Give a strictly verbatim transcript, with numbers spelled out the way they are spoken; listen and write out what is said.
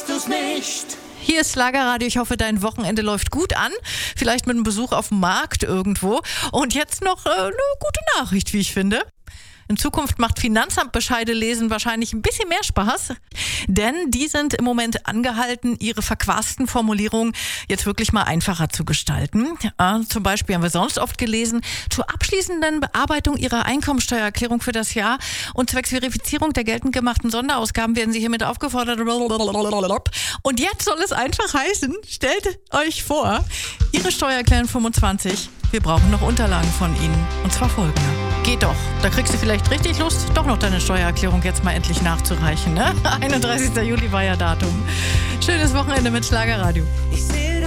weißt du's nicht. Hier ist Schlagerradio. Ich hoffe, dein Wochenende läuft gut an. Vielleicht mit einem Besuch auf dem Markt irgendwo. Und jetzt noch äh, eine gute Nachricht, wie ich finde. In Zukunft macht Finanzamtbescheide lesen wahrscheinlich ein bisschen mehr Spaß, denn die sind im Moment angehalten, ihre verquasten Formulierungen jetzt wirklich mal einfacher zu gestalten. Ja, zum Beispiel haben wir sonst oft gelesen, zur abschließenden Bearbeitung Ihrer Einkommensteuererklärung für das Jahr und zwecks Verifizierung der geltend gemachten Sonderausgaben werden Sie hiermit aufgefordert. Und jetzt soll es einfach heißen, stellt euch vor, Ihre Steuererklärung fünfundzwanzig, wir brauchen noch Unterlagen von Ihnen. Und zwar folgende. Geht doch. Da kriegst du vielleicht richtig Lust, doch noch deine Steuererklärung jetzt mal endlich nachzureichen. Ne? einunddreißigster Juli war ja Datum. Schönes Wochenende mit Schlagerradio. Ich seh